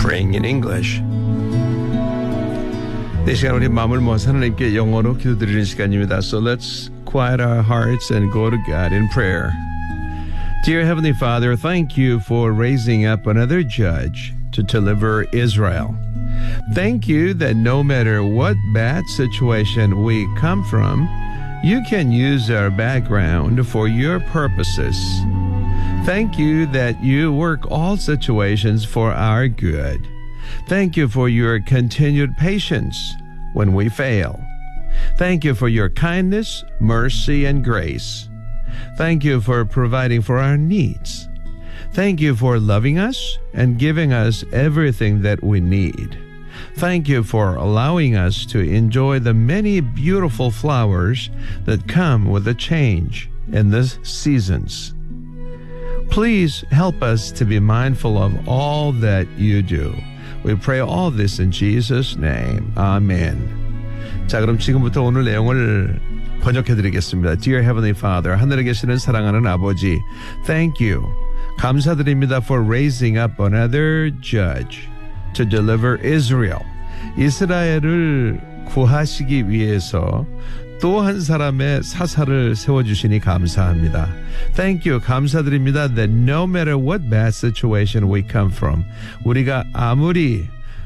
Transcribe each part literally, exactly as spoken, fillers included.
Praying in English. 이 시간 우리 마음을 모아서 하나님께 영어로 기도드리는 시간입니다. So let's quiet our hearts and go to God in prayer. Dear Heavenly Father, thank you for raising up another judge to deliver Israel. Thank you that no matter what bad situation we come from, you can use our background for your purposes. Thank you that you work all situations for our good. Thank you for your continued patience when we fail. Thank you for your kindness, mercy, and grace. Thank you for providing for our needs. Thank you for loving us and giving us everything that we need. Thank you for allowing us to enjoy the many beautiful flowers that come with the change in the seasons. Please help us to be mindful of all that you do. We pray all this in Jesus' name. Amen. 자, 그럼 지금부터 오늘 내용을 번역해드리겠습니다. Dear Heavenly Father, 하늘에 계시는 사랑하는 아버지, Thank you. 감사드립니다 for raising up another judge to deliver Israel. 이스라엘을 구하시기 위해서 또 한 사람의 사사를 세워주시니 감사합니다. Thank you. 감사드립니다. That no matter what bad situation we come from, 우리가 아무리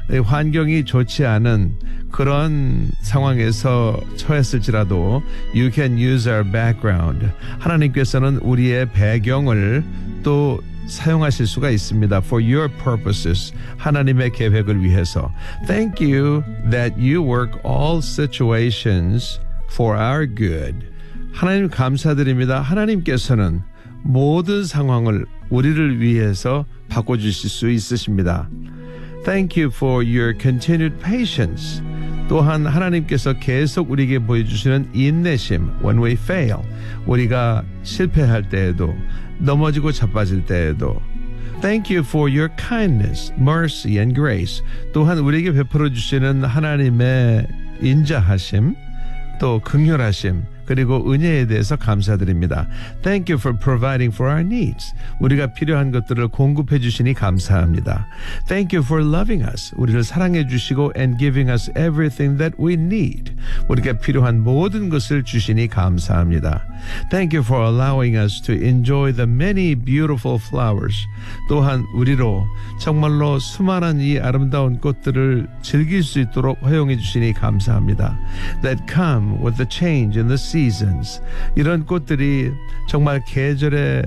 환경이 좋지 않은 그런 상황에서 처했을지라도 You can use our background. 하나님께서는 우리의 배경을 또 사용하실 수가 있습니다. For your purposes. 하나님의 계획을 위해서. Thank you that you work all situations for our good. 하나님 감사드립니다. 하나님께서는 모든 상황을 우리를 위해서 바꿔주실 수 있으십니다. Thank you for your continued patience. 또한 하나님께서 계속 우리에게 보여주시는 인내심. When we fail. 우리가 실패할 때에도 넘어지고 자빠질 때에도 Thank you for your kindness, mercy, and grace. 또한 우리에게 베풀어 주시는 하나님의 인자하심, 또 긍휼하심, 그리고 은혜에 대해서 감사드립니다. Thank you for providing for our needs. 우리가 필요한 것들을 공급해 주시니 감사합니다. Thank you for loving us. 우리를 사랑해 주시고 and giving us everything that we need. 우리가 필요한 모든 것을 주시니 감사합니다. Thank you for allowing us to enjoy the many beautiful flowers. 또한 우리로 정말로 수많은 이 아름다운 꽃들을 즐길 수 있도록 허용해 주시니 감사합니다. That come with the change in the seasons. 이런 꽃들이 정말 계절의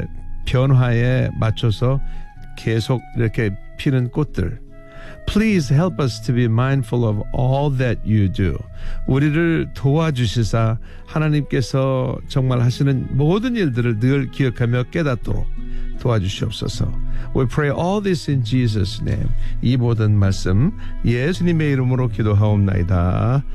변화에 맞춰서 계속 이렇게 피는 꽃들. Please help us to be mindful of all that you do. 우리를 도와주시사 하나님께서 정말 하시는 모든 일들을 늘 기억하며 깨닫도록 도와주시옵소서. We pray all this in Jesus' name. 이 모든 말씀 예수님의 이름으로 기도하옵나이다.